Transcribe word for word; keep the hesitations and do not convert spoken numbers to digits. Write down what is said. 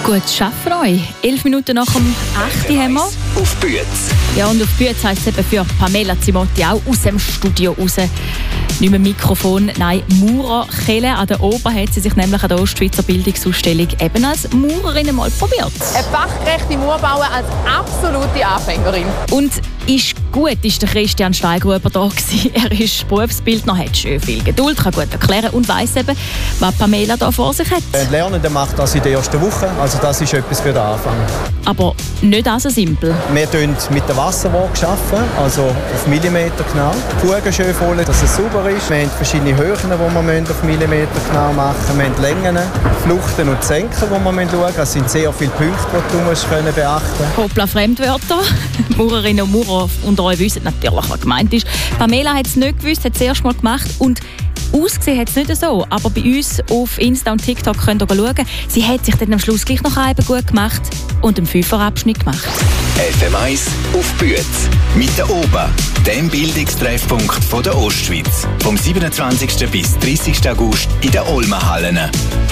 Gut schaffen euch. Elf Minuten nach dem acht haben wir. Auf Büetz. Ja, und auf Büetz heisst es eben für Pamela Zimotti auch aus dem Studio raus. Nicht mehr Mikrofon, nein, Maurerkelle. An der Ober hat sie sich nämlich an der Ostschweizer Bildungsausstellung eben als Maurerin mal probiert. Eine fachgerechte Mauerbauer als absolute Anfängerin. Und ist gut, ist der Christian Steigruber da gewesen. Er ist Berufsbildner, hat schön viel Geduld, kann gut erklären und weiss eben, was Pamela da vor sich hat. Ein Lernender macht das in der ersten Woche, also das ist etwas für den Anfang. Aber nicht so simpel. Wir arbeiten mit der Wasserwaage, also auf Millimeter genau. Die Fugen schön voll, dass es sauber ist. Wir haben verschiedene Höhen, die wir auf Millimeter genau machen müssen. Wir haben Längen, Fluchten und Senken, die wir schauen müssen. Es sind sehr viele Punkte, die du musst beachten musst. Hoppla, Fremdwörter. Maurerinnen und Maurer unter euch wissen natürlich, was gemeint ist. Pamela hat es nicht gewusst, hat es erst mal gemacht und ausgesehen hat es nicht so, aber bei uns auf Insta und TikTok könnt ihr schauen. Sie hat sich dann am Schluss gleich noch einmal gut gemacht und einen Fünferabschnitt gemacht. F M eins auf Büetz. Mit der Oba, dem Bildungstreffpunkt von der Ostschweiz. Vom siebenundzwanzigsten bis dreißigsten August in den Olmenhallen.